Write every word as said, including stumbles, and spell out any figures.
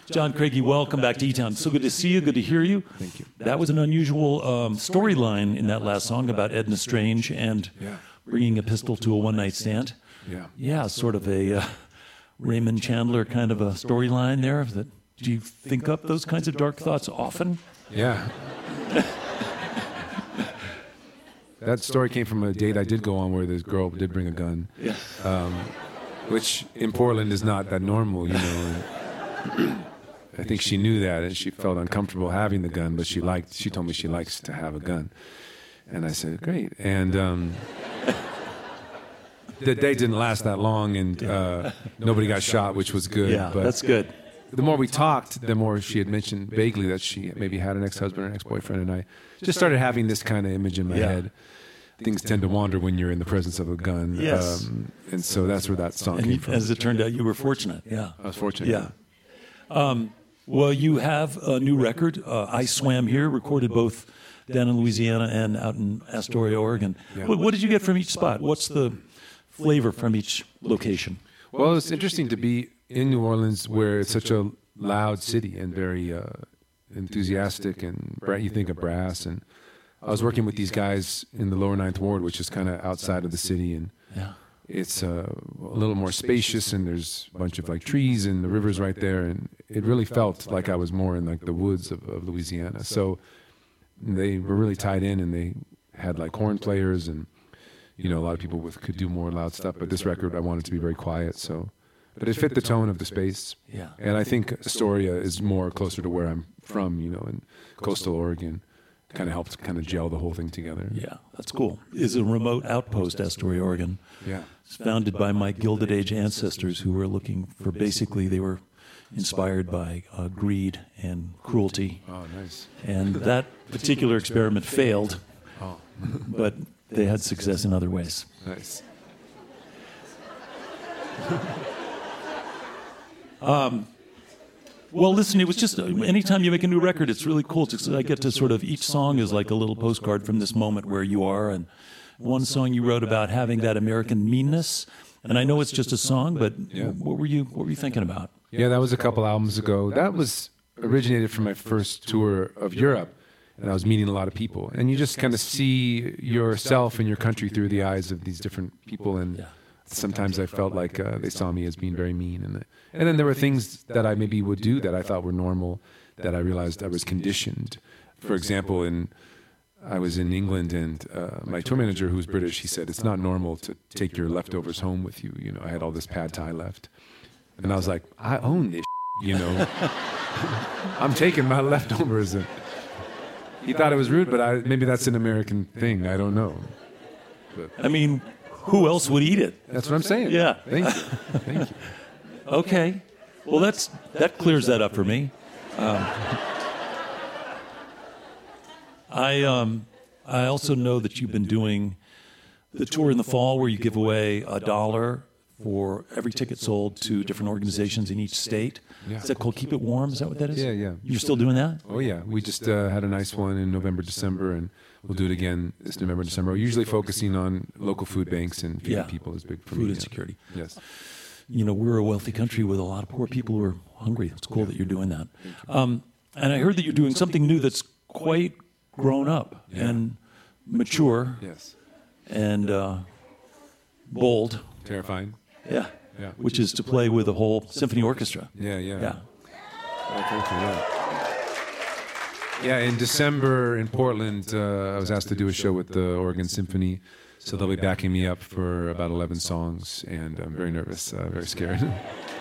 John Craigie, welcome back to E-Town. So good to see you, good to hear you. Thank you. That was an unusual um, storyline in that last song about Edna Strange and Yeah. bringing a pistol to a one-night stand. Yeah. Yeah, sort of a uh, Raymond Chandler kind of a storyline there. That, do you think up those kinds of dark thoughts often? Yeah. That story came from a date I did go on where this girl did bring a gun. Yeah. Um, which in Portland is not that normal, you know. And I think she knew that, and she felt uncomfortable having the gun, but she liked. She told me she likes to have a gun, and I said, "Great." And um, the date didn't last that long, and uh, nobody got shot, which was good. Yeah, but that's good. the more we talked, the more she had mentioned vaguely that she maybe had an ex-husband or an ex-boyfriend, and I just started having this kind of image in my Yeah. head. Things tend to wander when you're in the presence of a gun. Yes. Um, and so that's where that song And came you, from. as it turned out, you were fortunate. Yeah. I was fortunate. Yeah. Um, well, you have a new record, uh, I Swam Here, recorded both down in Louisiana and out in Astoria, Oregon. Yeah. What, what did you get from each spot? What's the flavor from each location? Well, it's interesting to be in New Orleans where it's such a loud city and very uh, enthusiastic, and bra- you think of brass. And I was working with these guys in the lower Ninth Ward, which is kind of outside of the city, and Yeah. it's uh, a little more spacious, and there's a bunch of like trees, and the river's right there, and it really felt like I was more in like the woods of, of Louisiana. So they were really tied in, and they had like horn players, and you know, a lot of people with could do more loud stuff. But this record, I wanted to be very quiet, so but it fit the tone of the space. Yeah. And I think Astoria is more closer to where I'm from, you know, in coastal Oregon. Kind of helped kind of gel the whole thing together. Yeah, that's cool. Is a remote outpost, Astoria, Oregon. Yeah. It's founded by my Gilded Age ancestors who were looking for, basically, they were inspired by uh, greed and cruelty. Oh, nice. And that particular experiment failed, Oh, but they had success in other ways. nice. Well, listen, it was just, uh, anytime you make a new record, it's really cool. It's, I get to sort of, each song is like a little postcard from this moment where you are. And one song you wrote about having that American meanness. And I know it's just a song, but Yeah. what were you what were you thinking about? Yeah, that was a couple albums ago. That was originated from my first tour of Europe, and I was meeting a lot of people. And you just kind of see yourself and your country through the eyes of these different people. And Yeah. sometimes I felt like uh, they saw me as being very mean. And, and then there were things that I maybe would do that I thought were normal that I realized I was conditioned. For example, in I was in England, and uh, my tour manager, who was British, he said, it's not normal to take your leftovers home with you. You know, I had all this pad thai left. And I was like, I own this, you know. I'm taking my leftovers. And he thought it was rude, but I, maybe that's an American thing. I don't know. But I mean, who else would eat it? that's what I'm saying. Yeah. Thank you. Thank you. Okay. Well, that's that clears that up for me. Um, I um, I also know that you've been doing the tour in the fall where you give away a dollar for every ticket sold to different organizations in each state. Yeah. Is that called Keep It Warm? Is that what that is? Yeah, yeah. You're still doing that? Oh, yeah. We just uh, had a nice one in November, December, and we'll do it again this November, December. We're usually focusing on local food banks and feeding Yeah. people is big for Food me. yeah. insecurity. Yes. You know, we're a wealthy country with a lot of poor people who are hungry. It's cool that you're doing that. Um, and I heard that you're doing something new that's quite grown up Yeah. and mature Yes. and uh, bold. Terrifying. Yeah. Yeah. Which is to play with a whole symphony orchestra. Yeah, yeah. Yeah. Oh, thank you, yeah. Yeah, in December in Portland, uh, I was asked to do a show with the Oregon Symphony, so they'll be backing me up for about eleven songs, and I'm very nervous, uh, very scared.